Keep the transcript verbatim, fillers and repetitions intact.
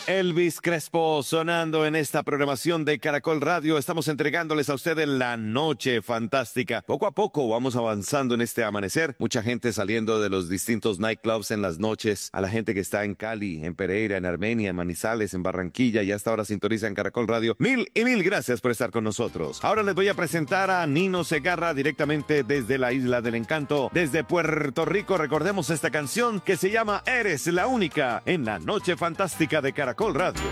Elvis Crespo sonando en esta programación de Caracol Radio. Estamos entregándoles a ustedes la noche fantástica. Poco a poco vamos avanzando en este amanecer. Mucha gente saliendo de los distintos nightclubs en las noches. A la gente que está en Cali, en Pereira, en Armenia, en Manizales, en Barranquilla y hasta ahora sintoniza en Caracol Radio. Mil y mil gracias por estar con nosotros. Ahora les voy a presentar a Nino Segarra directamente desde la Isla del Encanto, desde Puerto Rico. Recordemos esta canción que se llama Eres la Única en la noche fantástica de Caracol Radio.